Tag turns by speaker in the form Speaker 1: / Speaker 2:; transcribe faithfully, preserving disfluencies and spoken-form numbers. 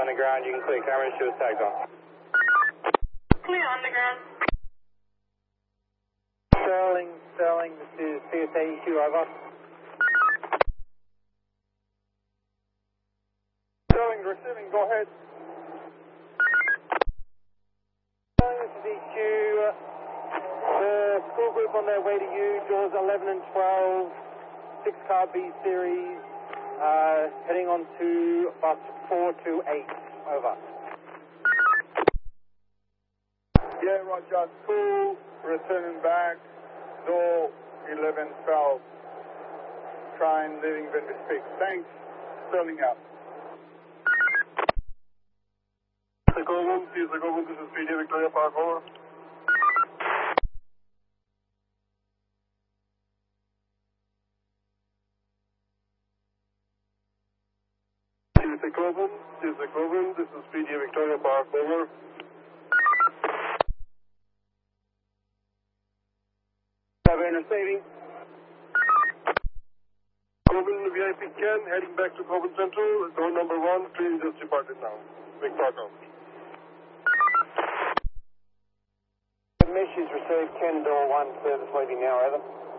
Speaker 1: underground, you can clear cameras, show us tags on.
Speaker 2: Clear underground.
Speaker 1: Sterling, Sterling, this is C S A E Q, over.
Speaker 3: Sterling, receiving, go ahead.
Speaker 1: Sterling, this is E Q. The school group on their way to you, doors eleven and twelve, six car B series, uh, heading on to bus four two eight, over.
Speaker 3: Yeah, Roger, school, returning back, door eleven twelve. Try and leaving when we speak. Thanks, Sterling out. Segovia, this is Segovia, this is P D Victoria Park, over. This is Segovia, this is Segovia, this is P D Victoria Park, over.
Speaker 1: Over receiving.
Speaker 3: Corbin V I P Ken, heading back to Corbin Central, door number one, train just departed now. Big talk out.
Speaker 1: Mesh is received, Ken, door one, service leaving now, over.